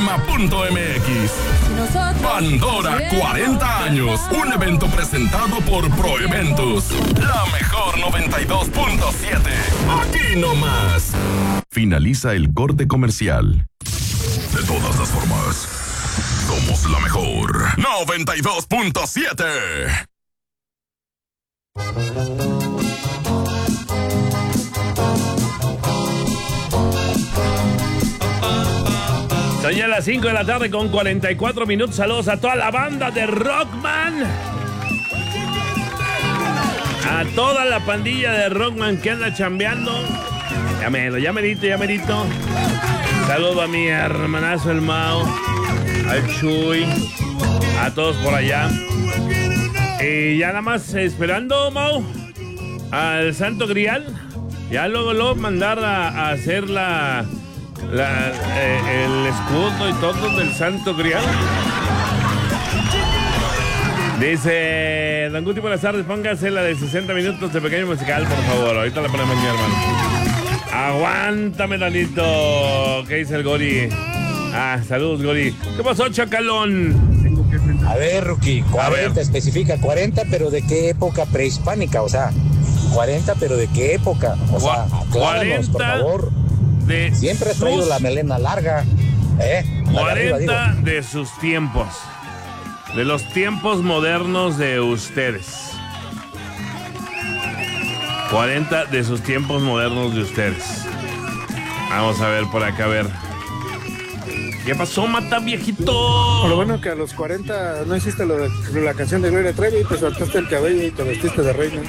Pandora 40 años, un evento presentado por ProEventos. La mejor 92.7. Aquí nomás. Finaliza el corte comercial. De todas las formas, somos la mejor 92.7. Son ya las 5 de la tarde con 44 minutos. Saludos a toda la banda de Rockman. A toda la pandilla de Rockman que anda chambeando. Ya merito. Saludo a mi hermanazo el Mao, al Chuy, a todos por allá. Y ya nada más esperando, Mao, al Santo Grial. Ya luego mandar a hacer el escudo y todo del Santo Grial. Dice Don Guti, buenas tardes, póngase la de 60 minutos de pequeño musical, por favor. Ahorita la ponemos, mi hermano. Aguántame tantito. ¿Qué dice el Gori? Saludos, Gori. ¿Qué pasó, Chacalón? A ver, Rookie, 40, especifica 40, pero ¿de qué época prehispánica? O sea, 40, pero ¿de qué época? O sea, acláranos, por favor. Siempre has traído la melena larga. 40 de sus tiempos. De los tiempos modernos de ustedes. 40 de sus tiempos modernos de ustedes. Vamos a ver por acá, a ver. ¿Qué pasó, Mata, viejito? Por lo bueno que a los 40 no hiciste la canción de Gloria Trevi, te soltaste el cabello y te vestiste de reina.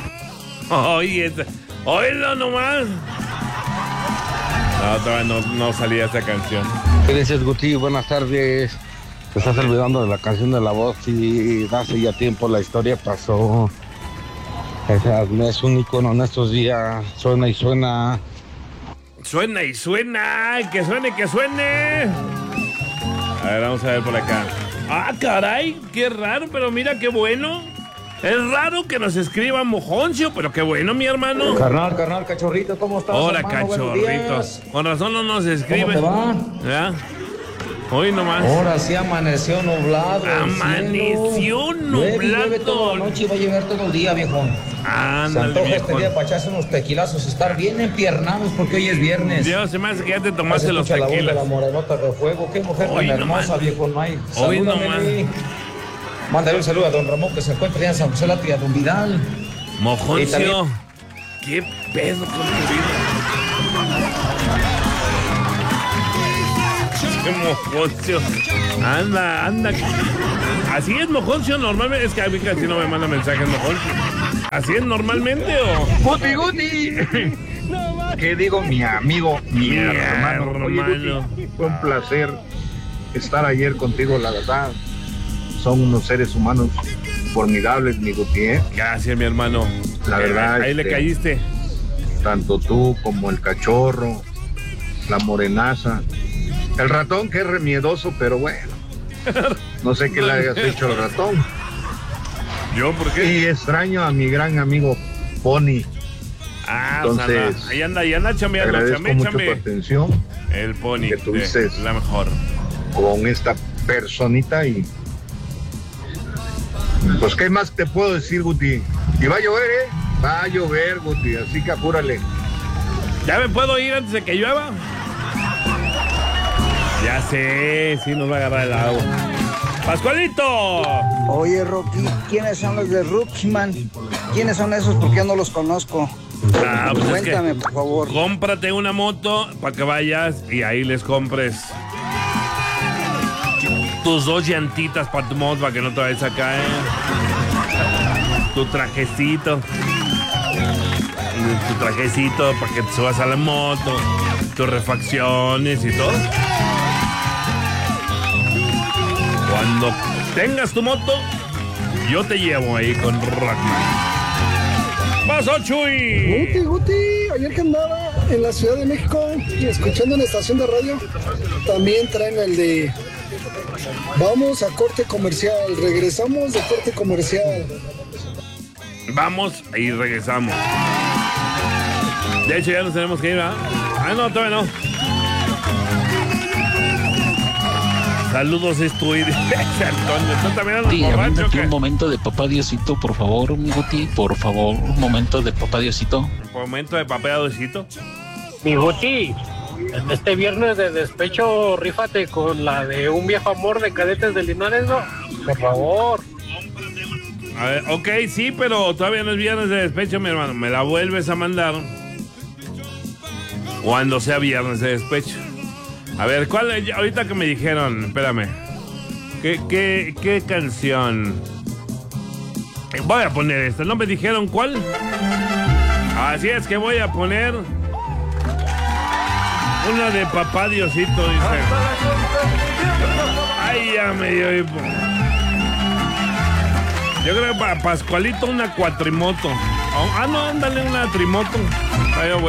Oílo nomás. No, todavía no salía esta canción. ¿Qué dices, Guti? Buenas tardes. Te estás olvidando de la canción de La Voz y hace ya tiempo la historia pasó. O sea, es un icono en estos días. Suena y suena. Suena y suena. Que suene. A ver, vamos a ver por acá. Caray, qué raro, pero mira qué bueno. Es raro que nos escriba Mojoncio, pero qué bueno, mi hermano. Carnal, cachorrito, ¿cómo estás? Hola, hermano? cachorritos. Con razón no nos escribe. ¿Cómo te va? ¿Ya? Hoy nomás. Ahora sí amaneció nublado. Amaneció nublado. Llueve toda la noche y va a llover todo el día, viejón. Ándale, se antoja viejo. este día para echarse unos tequilazos, estar bien empiernados porque hoy es viernes. Dios, se me hace que ya te tomaste los tequilas. tequilas. La morenota de fuego, qué mujer Hoy tan nomás. hermosa, viejo, no hay. Hoy Salúdame. nomás. Mándale un saludo a don Ramón que se encuentra ya en San José Lato y a don Vidal. Mojoncio, ¿qué pedo con tu vida? Qué Mojoncio. Anda. Así es Mojoncio normalmente. Es que a mí casi no me manda mensajes Mojoncio. ¿Así es normalmente o...? Guti. ¿Qué digo, mi amigo, mi hermano? Oye, Guti, fue un placer estar ayer contigo, la verdad. Son unos seres humanos formidables, mi Guti, ¿eh? Gracias, mi hermano. La verdad. Ahí le caíste. Tanto tú como el cachorro, la morenaza, el ratón que es remiedoso, pero bueno. No sé qué le hayas hecho al ratón. ¿Yo por qué? Y extraño a mi gran amigo Pony. Entonces, o sea, ahí anda chambeando. Agradezco mucho tu atención. El Pony. Que tuviste la mejor. Con esta personita y... Pues, ¿qué más te puedo decir, Guti? Y va a llover, ¿eh? Va a llover, Guti, así que apúrale. ¿Ya me puedo ir antes de que llueva? Ya sé, sí nos va a agarrar el agua. ¡Pascualito! Oye, Rocky, ¿quiénes son los de Rookman? ¿Quiénes son esos? Porque yo no los conozco. Pues cuéntame, por favor. Cómprate una moto para que vayas y ahí les compres tus 2 llantitas para tu moto para que no te vayas a caer. Tu trajecito para que te subas a la moto. Tus refacciones y todo. Cuando tengas tu moto, yo te llevo ahí con Rockman. ¡Pasó, Chuy! Guti, ayer que andaba en la Ciudad de México y escuchando en la estación de radio, también traen el de vamos a corte comercial, regresamos de corte comercial. Vamos y regresamos. De hecho, ya nos tenemos que ir, ¿verdad? No, todavía no. Saludos, estoy. Antonio, ¿tú también andas borracho o qué? Un momento de papá Diosito, por favor, mi Guti, por favor, un momento de papá Diosito. ¿Un momento de papá Diosito? Mi Guti, este viernes de despecho, rífate con la de Un Viejo Amor de Cadetes de Linares, ¿no? Por favor. A ver, ok, sí, pero todavía no es viernes de despecho, mi hermano. Me la vuelves a mandar cuando sea viernes de despecho. A ver, ¿cuál? Ahorita que me dijeron, espérame. ¿Qué canción? Voy a poner esta. ¿No me dijeron cuál? Así es que voy a poner una de papá Diosito, dice. Ay, ya me dio hipo. Yo creo que para Pascualito una cuatrimoto. Ah, no, ándale una trimoto. Ahí voy.